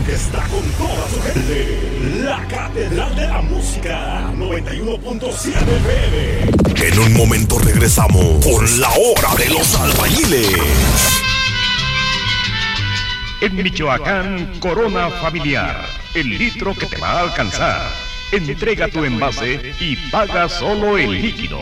que está con toda su gente. La Catedral de la Música, 91.7 FM. En un momento regresamos con la hora de los albañiles. En Michoacán, Corona Familiar, el litro que te va a alcanzar. Entrega tu envase y paga solo el líquido.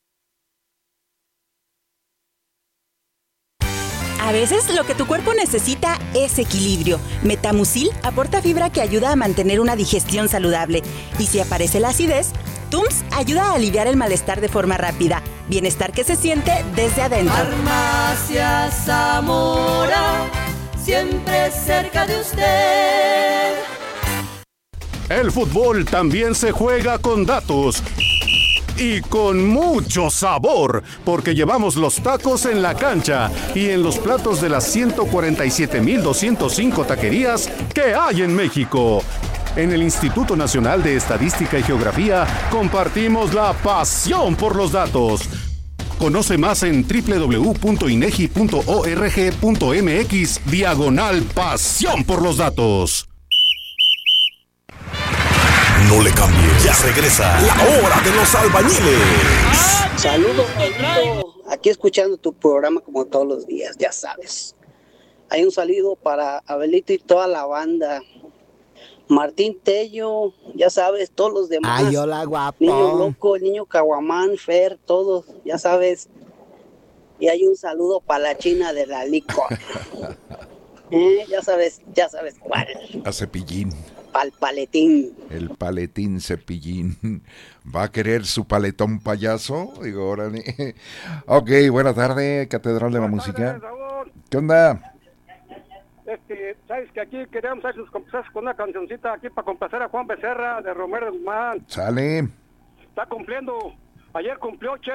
A veces lo que tu cuerpo necesita es equilibrio. Metamucil aporta fibra que ayuda a mantener una digestión saludable. Y si aparece la acidez, Tums ayuda a aliviar el malestar de forma rápida. Bienestar que se siente desde adentro. Farmacia Zamora, siempre cerca de usted. El fútbol también se juega con datos. Y con mucho sabor, porque llevamos los tacos en la cancha y en los platos de las 147,205 taquerías que hay en México. En el Instituto Nacional de Estadística y Geografía compartimos la pasión por los datos. Conoce más en www.inegi.org.mx/pasión por los datos. No le cambies, ya regresa la hora de los albañiles. Saludos, Pablito. Aquí escuchando tu programa como todos los días, ya sabes. Hay un saludo para Abelito y toda la banda. Martín Tello, ya sabes, todos los demás. Ay, hola, guapo. Niño Loco, el niño Caguamán, Fer, todos, ya sabes. Y hay un saludo para la China de la licor. Ya sabes cuál. A Cepillín. Pal paletín. El paletín Cepillín. ¿Va a querer su paletón payaso? Digo, órale. Ok, buena tarde, Catedral de la Música. ¿Qué onda? Sabes que aquí queríamos hacer sus complacencias con una cancioncita aquí para complacer a Juan Becerra de Romero de Guzmán. Sale. Está cumpliendo. Ayer cumplió